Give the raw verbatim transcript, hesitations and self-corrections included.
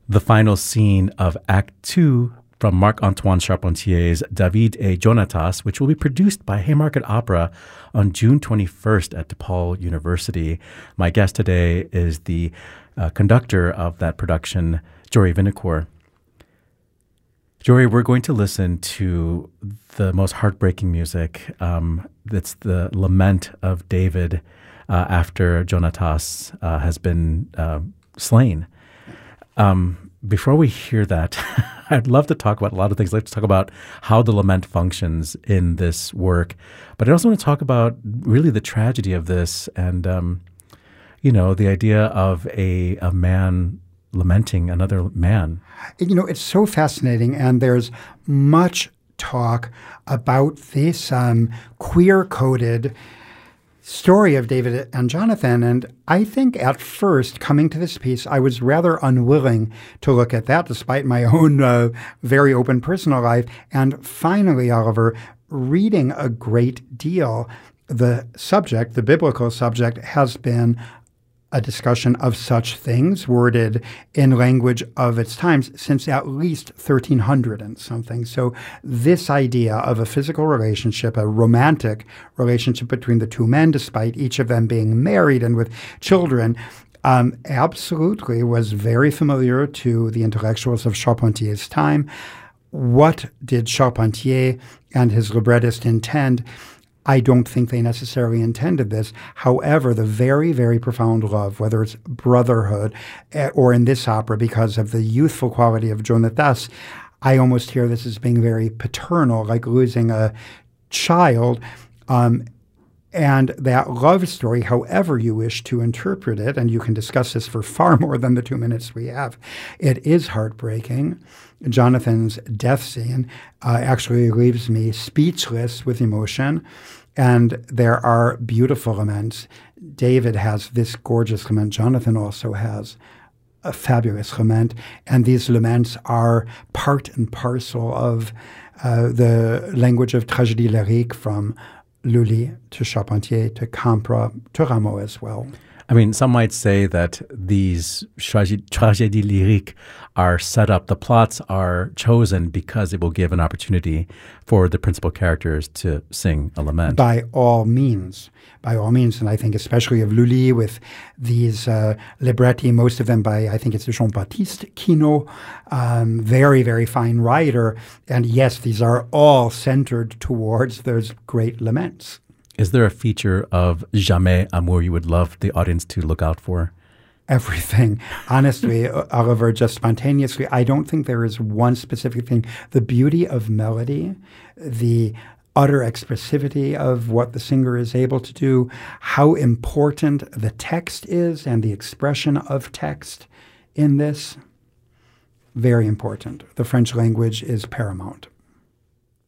the final scene of Act Two from Marc-Antoine Charpentier's David et Jonatas, which will be produced by Haymarket Opera on June twenty-first at DePaul University. My guest today is the uh, conductor of that production, Jory Vinocourt. Jory, we're going to listen to the most heartbreaking music. Um, it's the lament of David uh, after Jonatas uh, has been uh, slain. Um, before we hear that, I'd love to talk about a lot of things. I'd like to talk about how the lament functions in this work. But I also want to talk about really the tragedy of this and, um, you know, the idea of a, a man lamenting another man. You know, it's so fascinating, and there's much talk about this um, queer-coded story of David and Jonathan. And I think at first, coming to this piece, I was rather unwilling to look at that, despite my own uh, very open personal life. And finally, Oliver, reading a great deal, the subject, the biblical subject, has been a discussion of such things worded in language of its times since at least thirteen hundred and something. So this idea of a physical relationship, a romantic relationship between the two men, despite each of them being married and with children, um, absolutely was very familiar to the intellectuals of Charpentier's time. What did Charpentier and his librettist intend? I don't think they necessarily intended this. However, the very, very profound love, whether it's brotherhood or in this opera because of the youthful quality of Jonatas, I almost hear this as being very paternal, like losing a child. Um, and that love story, however you wish to interpret it, and you can discuss this for far more than the two minutes we have, it is heartbreaking. Jonathan's death scene uh, actually leaves me speechless with emotion. And there are beautiful laments. David has this gorgeous lament. Jonathan also has a fabulous lament. And these laments are part and parcel of uh, the language of tragédie lyrique, from Lully to Charpentier to Campra to Rameau as well. I mean, some might say that these tragédies lyriques are set up, the plots are chosen because it will give an opportunity for the principal characters to sing a lament. By all means. By all means. And I think especially of Lully with these uh, libretti, most of them by, I think it's Jean-Baptiste Quinault, um, very, very fine writer. And yes, these are all centered towards those great laments. Is there a feature of Jamais Amour you would love the audience to look out for? Everything. Honestly, Oliver, just spontaneously, I don't think there is one specific thing. The beauty of melody, the utter expressivity of what the singer is able to do, how important the text is and the expression of text in this, very important. The French language is paramount.